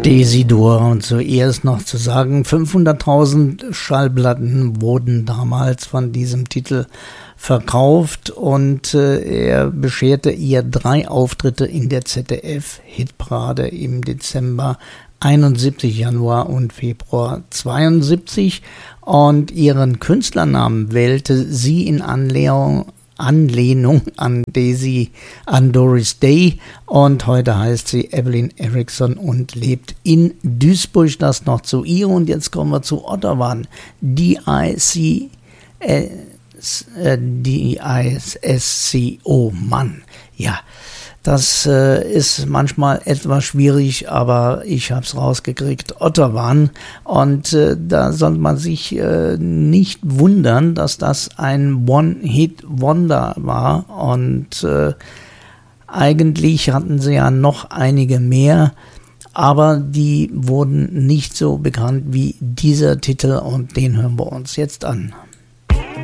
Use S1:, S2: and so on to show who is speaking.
S1: Desidur. Und zuerst noch zu sagen, 500.000 Schallplatten wurden damals von diesem Titel verkauft und er bescherte ihr 3 Auftritte in der ZDF-Hitparade im Dezember 71, Januar und Februar 72 und ihren Künstlernamen wählte sie in Anlehnung an Doris Day und heute heißt sie Evelyn Eriksson und lebt in Duisburg. Das noch zu ihr und jetzt kommen wir zu Ottawa. D-I-S-S-C-O, Mann, ja. Das ist manchmal etwas schwierig, aber ich habe es rausgekriegt. Ottawa. Und da soll man sich nicht wundern, dass das ein One-Hit-Wonder war. Und eigentlich hatten sie ja noch einige mehr, aber die wurden nicht so bekannt wie dieser Titel und den hören wir uns jetzt an.